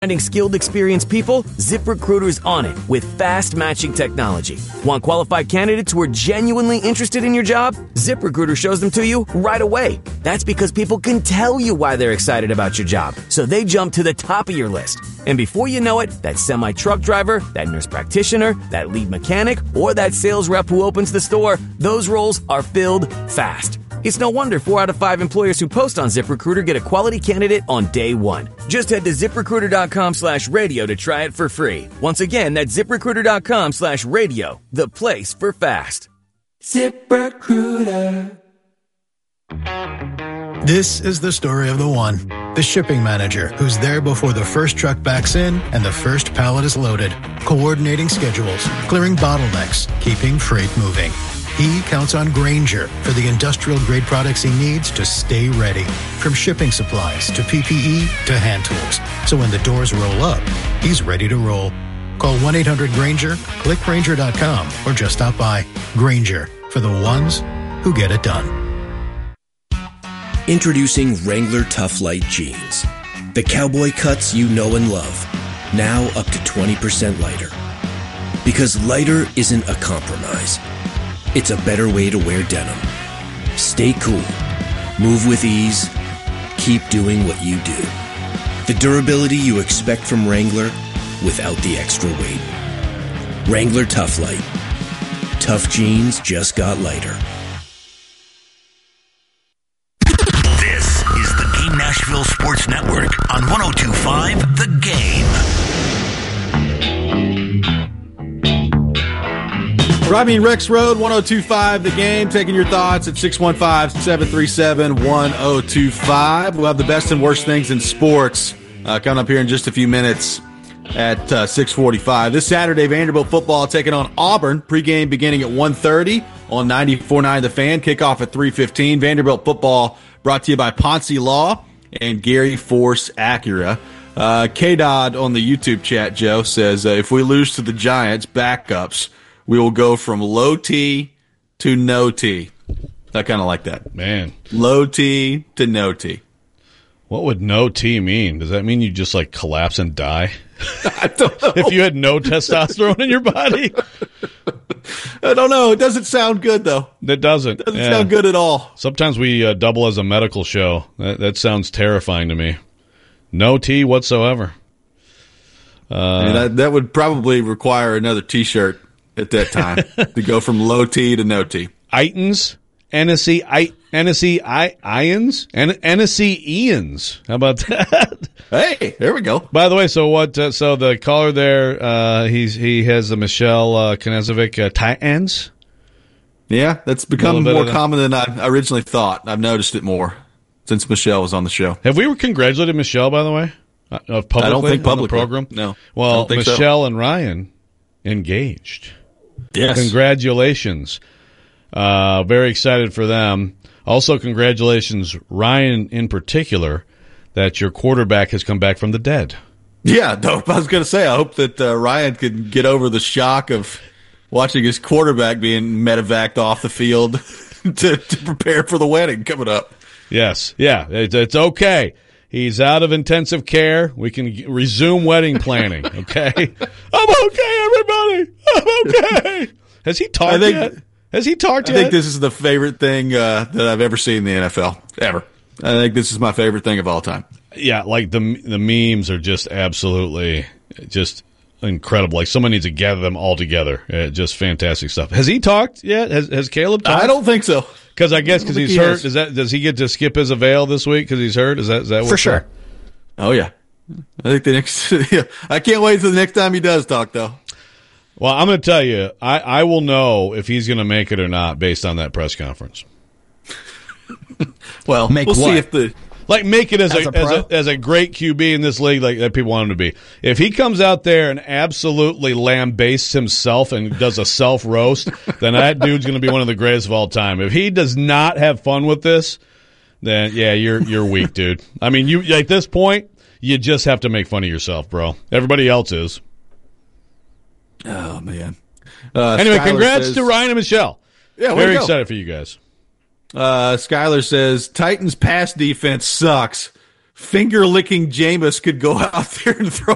Finding skilled, experienced people? ZipRecruiter's on it with fast matching technology. Want qualified candidates who are genuinely interested in your job? ZipRecruiter shows them to you right away. That's because people can tell you why they're excited about your job, so they jump to the top of your list. And before you know it, that semi-truck driver, that nurse practitioner, that lead mechanic, or that sales rep who opens the store, those roles are filled fast. It's no wonder 4 out of 5 employers who post on ZipRecruiter get a quality candidate on day one. Just head to ZipRecruiter.com/radio to try it for free. Once again, that's ZipRecruiter.com/radio, the place for fast. ZipRecruiter. This is the story of the one, the shipping manager who's there before the first truck backs in and the first pallet is loaded, coordinating schedules, clearing bottlenecks, keeping freight moving. He counts on Grainger for the industrial-grade products he needs to stay ready, from shipping supplies to PPE to hand tools. So when the doors roll up, he's ready to roll. Call 1-800-GRAINGER, click Grainger.com, or just stop by. Grainger, for the ones who get it done. Introducing Wrangler Tough Light Jeans. The cowboy cuts you know and love, now up to 20% lighter. Because lighter isn't a compromise. It's a better way to wear denim. Stay cool. Move with ease. Keep doing what you do. The durability you expect from Wrangler without the extra weight. Wrangler Tough Light. Tough jeans just got lighter. This is the Game Nashville Sports Network on 102.5 The Game. Robbie and Rex Road, 102.5 The Game. Taking your thoughts at 615-737-1025. We'll have the best and worst things in sports coming up here in just a few minutes at 6:45. This Saturday, Vanderbilt football taking on Auburn. Pregame beginning at 1:30 on 94.9 The Fan. Kickoff at 3:15. Vanderbilt football brought to you by Ponce Law and Gary Force Acura. K-Dodd on the YouTube chat, Joe, says if we lose to the Giants, backups, we will go from low T to no T. I kind of like that. Man. Low T to no T. What would no T mean? Does that mean you just like collapse and die? I don't know. If you had no testosterone in your body? I don't know. It doesn't sound good, though. It doesn't. It doesn't sound good at all. Sometimes we double as a medical show. That sounds terrifying to me. No T whatsoever. That would probably require another T-shirt at that time to go from low T to no T. Itons, Hennessy Ians. How about that? Hey, there we go. By the way, so what? So the caller there, he has the Michelle Knezovic tight ends. Yeah, that's become more common than I originally thought. I've noticed it more since Michelle was on the show. Have we congratulated Michelle, by the way? Publicly, I don't think publicly. On the program? No. Well, Michelle and Ryan engaged. Yes. Congratulations. Very excited for them. Also, congratulations, Ryan in particular, that your quarterback has come back from the dead. Yeah, I was going to say, I hope that Ryan could get over the shock of watching his quarterback being medevaced off the field to prepare for the wedding coming up. Yes. Yeah, it's okay. He's out of intensive care. We can resume wedding planning, okay? I'm okay, everybody. I'm okay. Has he talked yet? Has he talked yet? I think this is the favorite thing that I've ever seen in the NFL, ever. I think this is my favorite thing of all time. Yeah, like the memes are just absolutely just incredible. Like someone needs to gather them all together. Just fantastic stuff. Has he talked yet? Has Caleb talked? I don't think so. Because he's hurt. Does he get to skip his avail this week because he's hurt? Is that for sure? Oh yeah. I think the next. Yeah, I can't wait till the next time he does talk though. Well, I'm going to tell you, I will know if he's going to make it or not based on that press conference. Well, we'll see if make it as a great QB in this league like that people want him to be. If he comes out there and absolutely lambastes himself and does a self roast, then that dude's going to be one of the greatest of all time. If he does not have fun with this, then yeah, you're weak, dude. I mean, you at this point, you just have to make fun of yourself, bro. Everybody else is. Oh man. Anyway, Skylar congrats to Ryan and Michelle. Yeah, very excited for you guys. Skylar says Titans pass defense sucks. Finger licking Jameis could go out there and throw